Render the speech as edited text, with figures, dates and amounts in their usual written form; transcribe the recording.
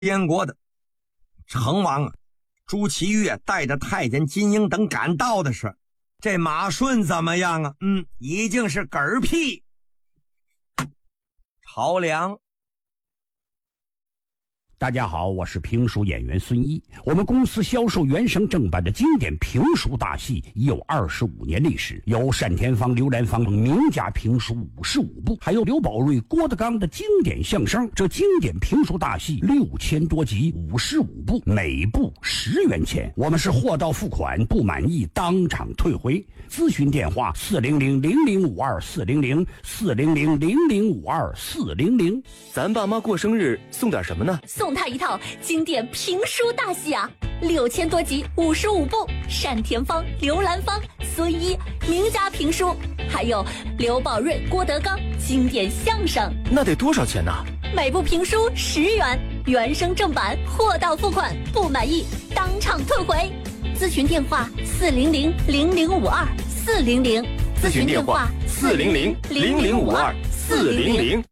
燕国的成王啊，朱祁钺带着太监金英等赶到的是，这马顺怎么样啊？已经是嗝屁。朝梁。 大家好，我是评书演员孙一。我们公司销售原声正版的经典评书大戏已有25年历史，有单田芳、刘兰芳名家评书55部，还有刘宝瑞、郭德纲的经典相声。这经典评书大戏6000多集，55部，每部10元钱。我们是货到付款，不满意当场退回。咨询电话400-0052-400，400-0052-400。 咱爸妈过生日送点什么呢？ 送他一套经典评书大戏啊，6000多集，55部，单田芳、刘兰芳、孙一名家评书，还有刘宝瑞、郭德纲经典相声。 那得多少钱呢？ 每部评书10元，原声正版，货到付款，不满意当场退回。咨询电话400-0052-400， 咨询电话400-0052-400。